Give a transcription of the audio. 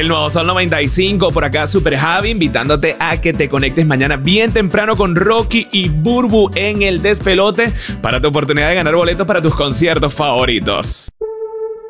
El nuevo Sol 95, por acá Super Javi, invitándote a que te conectes mañana bien temprano con Rocky y Burbu en el despelote para tu oportunidad de ganar boletos para tus conciertos favoritos.